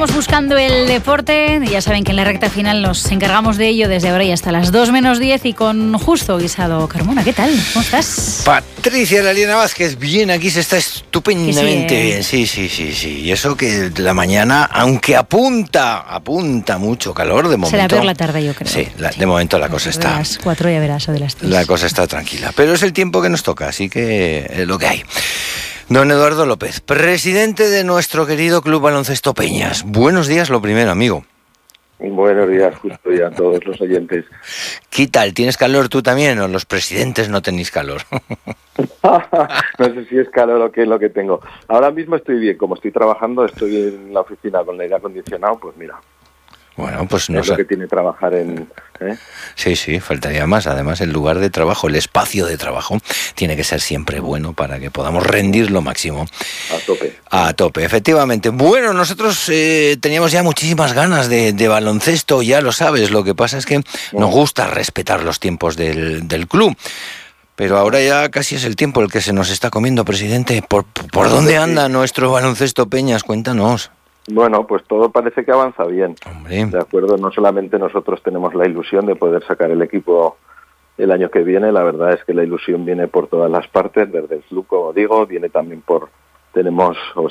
Seguimos buscando el deporte. Ya saben que en la recta final nos encargamos de ello desde ahora y hasta las 2:10 y con Justo Guisado Carmona. ¿Qué tal? ¿Cómo estás? Patricia Laliana Vázquez, bien, aquí se está estupendamente bien. Sí. Y eso que la mañana, aunque apunta mucho calor, de momento... Será peor la tarde, yo creo. Sí, de momento la cosa está... De las 4 ya verás, o de las 3. La cosa está tranquila, pero es el tiempo que nos toca, así que es lo que hay. Don Eduardo López, presidente de nuestro querido Club Baloncesto Peñas. Buenos días, lo primero, amigo. Buenos días, Justo, y a todos los oyentes. ¿Qué tal? ¿Tienes calor tú también o los presidentes no tenéis calor? No sé si es calor o qué es lo que tengo. Ahora mismo estoy bien, como estoy trabajando, estoy en la oficina con el aire acondicionado, pues mira. Bueno, pues no es lo que tiene trabajar en... Sí, faltaría más. Además, el lugar de trabajo, el espacio de trabajo, tiene que ser siempre bueno para que podamos rendir lo máximo. A tope, efectivamente. Bueno, nosotros teníamos ya muchísimas ganas de baloncesto, ya lo sabes. Lo que pasa es que nos gusta respetar los tiempos del club. Pero ahora ya casi es el tiempo el que se nos está comiendo, presidente. ¿Por dónde anda nuestro baloncesto Peñas? Cuéntanos. Bueno, pues todo parece que avanza bien. Hombre. De acuerdo, no solamente nosotros tenemos la ilusión de poder sacar el equipo el año que viene, la verdad es que la ilusión viene por todas las partes, desde el club, como digo, viene también